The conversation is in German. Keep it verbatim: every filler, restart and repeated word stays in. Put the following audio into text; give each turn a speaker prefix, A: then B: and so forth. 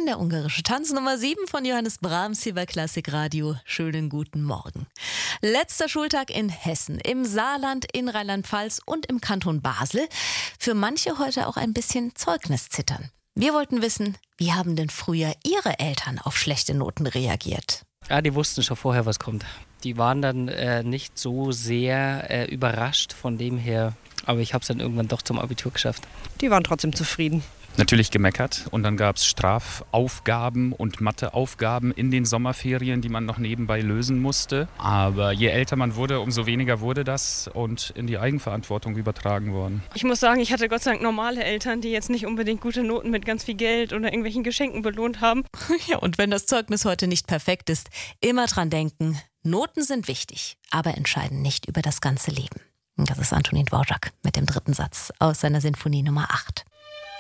A: der ungarische Tanz Nummer sieben von Johannes Brahms hier bei Klassikradio. Schönen guten Morgen. Letzter Schultag in Hessen, im Saarland, in Rheinland-Pfalz und im Kanton Basel. Für manche heute auch ein bisschen Zeugniszittern. Wir wollten wissen, wie haben denn früher Ihre Eltern auf schlechte Noten reagiert?
B: Ja, die wussten schon vorher, was kommt. Die waren dann äh, nicht so sehr äh, überrascht von dem her, aber ich habe es dann irgendwann doch zum Abitur geschafft.
C: Die waren trotzdem zufrieden.
D: Natürlich gemeckert und dann gab es Strafaufgaben und Matheaufgaben in den Sommerferien, die man noch nebenbei lösen musste. Aber je älter man wurde, umso weniger wurde das und in die Eigenverantwortung übertragen worden.
E: Ich muss sagen, ich hatte Gott sei Dank normale Eltern, die jetzt nicht unbedingt gute Noten mit ganz viel Geld oder irgendwelchen Geschenken belohnt haben.
A: Ja, und wenn das Zeugnis heute nicht perfekt ist, immer dran denken, Noten sind wichtig, aber entscheiden nicht über das ganze Leben. Das ist Antonin Dvorak mit dem dritten Satz aus seiner Sinfonie Nummer acht.